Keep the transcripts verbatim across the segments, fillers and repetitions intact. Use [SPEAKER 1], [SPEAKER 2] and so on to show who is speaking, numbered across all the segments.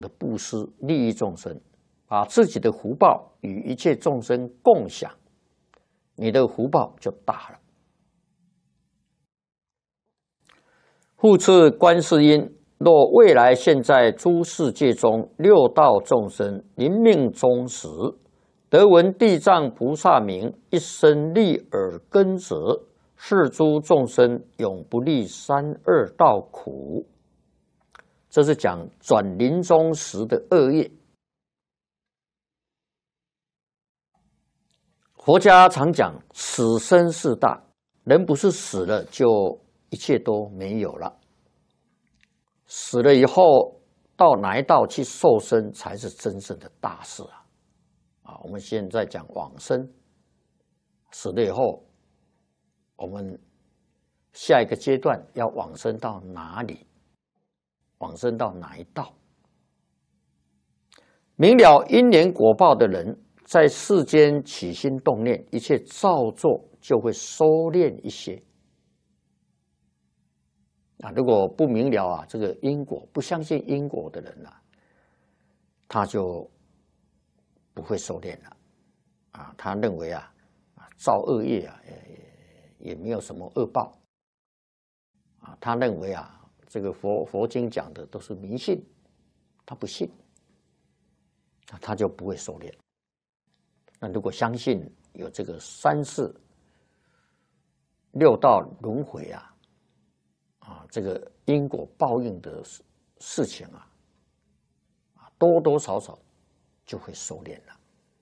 [SPEAKER 1] 的布施，利益众生，把自己的福报与一切众生共享，你的福报就大了。复次，观世音，若未来现在诸世界中六道众生临命终时，得闻地藏菩萨名，一生利耳根者，是诸众生永不历三恶道苦。这是讲转临终时的恶业。佛家常讲死生事大，人不是死了就一切都没有了，死了以后到哪一道去受生才是真正的大事啊！啊，我们现在讲往生，死了以后，我们下一个阶段要往生到哪里？往生到哪一道？明了因缘果报的人，在世间起心动念，一切造作就会收敛一些。啊，如果不明了啊，这个因果，不相信因果的人啊，他就不会收敛了。啊，他认为啊，造恶业啊，也也没有什么恶报。啊，他认为啊。这个佛佛经讲的都是迷信，他不信，他就不会收敛。那如果相信有这个三世六道轮回啊，啊，这个因果报应的事情啊，多多少少就会收敛了。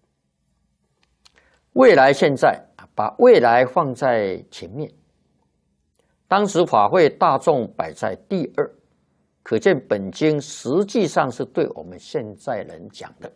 [SPEAKER 1] 未来现在啊，把未来放在前面。当时法会大众摆在第二，可见本经实际上是对我们现在人讲的。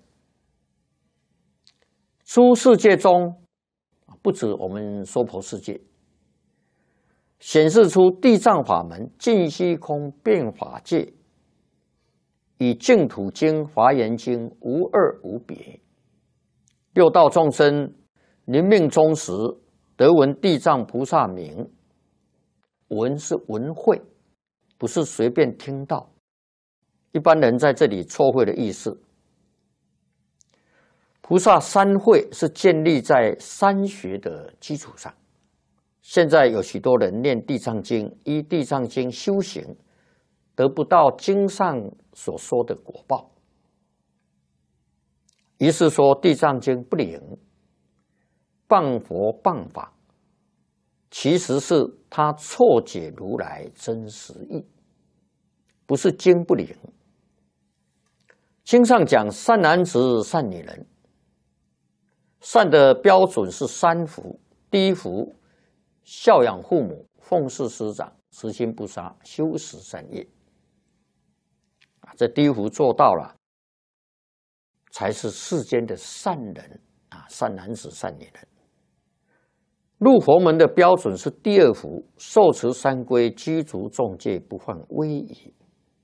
[SPEAKER 1] 诸世界中，不止我们娑婆世界，显示出地藏法门尽虚空变法界，与净土经、华严经无二无别。六道众生临命终时，得闻地藏菩萨名。闻是闻会，不是随便听到。一般人在这里错会的意思。菩萨三会是建立在三学的基础上。现在有许多人念地藏经，依地藏经修行，得不到经上所说的果报，于是说地藏经不灵，谤佛谤法。其实是他错解如来真实义，不是经不灵。经上讲善男子、善女人，善的标准是三福：第一福，孝养父母，奉事师长，慈心不杀，修十善业。啊，这第一福做到了，才是世间的善人啊，善男子、善女人。入佛门的标准是第二福，受持三规，具足众戒，不犯威仪。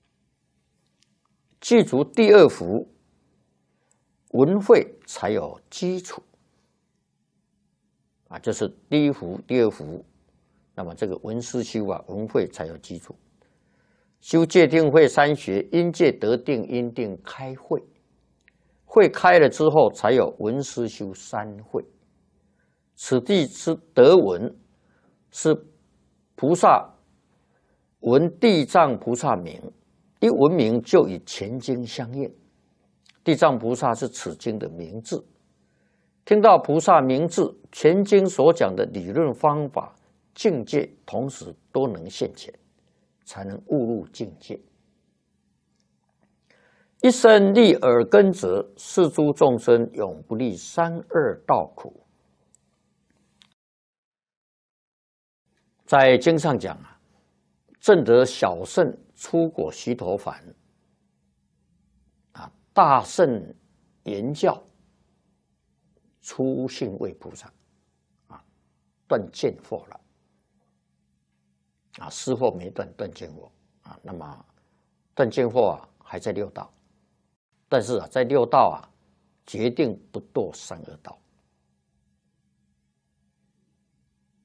[SPEAKER 1] 具足第二福，闻会才有基础啊，就是第一福、第二福。那么这个闻思修啊，闻会才有基础。修戒定慧三学，因戒得定，因定开慧，慧开了之后，才有闻思修三慧。此地之得闻，是菩萨闻地藏菩萨名，一闻名就与前经相应。地藏菩萨是此经的名字，听到菩萨名字，前经所讲的理论方法、境界，同时都能现前，才能悟入境界。一生利耳根者，是诸众生永不历三恶道苦。在经上讲啊，证得小圣出果须陀洹啊，大圣言教出信位菩萨啊，断见惑了啊，失惑没断，断见惑啊，那么断见惑啊还在六道，但是啊在六道啊决定不堕三恶道。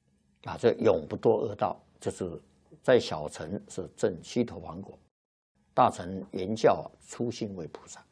[SPEAKER 1] 啊，这永不堕恶道，就是在小乘是证须陀洹果， 大乘原教初信为菩萨。